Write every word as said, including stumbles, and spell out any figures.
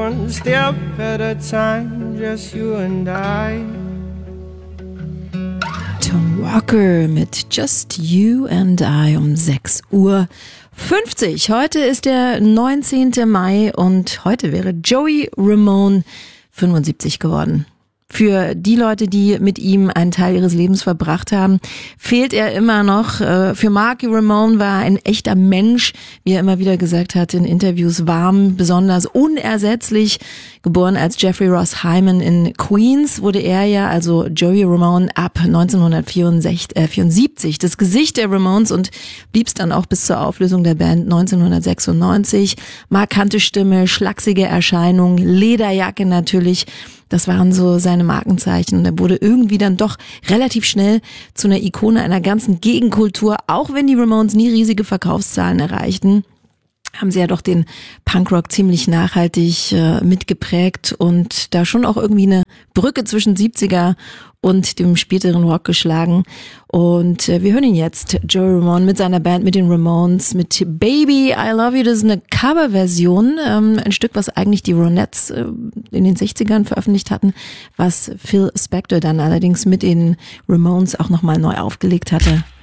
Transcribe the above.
one step at a time, just you and I. Tom Walker mit Just You and I um sechs Uhr fünfzig. Heute ist der neunzehnten Mai und heute wäre Joey Ramone fünfundsiebzig geworden. Für die Leute, die mit ihm einen Teil ihres Lebens verbracht haben, fehlt er immer noch. Für Marky Ramone war er ein echter Mensch, wie er immer wieder gesagt hat in Interviews, warm, besonders unersetzlich. Geboren als Jeffrey Ross Hyman in Queens, wurde er ja, also Joey Ramone, ab neunzehnhundertvierundsiebzig das Gesicht der Ramones und blieb's dann auch bis zur Auflösung der Band neunzehnhundertsechsundneunzig. Markante Stimme, schlachsige Erscheinung, Lederjacke natürlich. Das waren so seine Markenzeichen und er wurde irgendwie dann doch relativ schnell zu einer Ikone einer ganzen Gegenkultur, auch wenn die Ramones nie riesige Verkaufszahlen erreichten. Haben sie ja doch den Punkrock ziemlich nachhaltig äh, mitgeprägt und da schon auch irgendwie eine Brücke zwischen siebziger und dem späteren Rock geschlagen. Und äh, wir hören ihn jetzt, Joey Ramone mit seiner Band, mit den Ramones, mit Baby, I Love You. Das ist eine Coverversion, ähm, ein Stück, was eigentlich die Ronettes äh, in den sechzigern veröffentlicht hatten, was Phil Spector dann allerdings mit den Ramones auch nochmal neu aufgelegt hatte.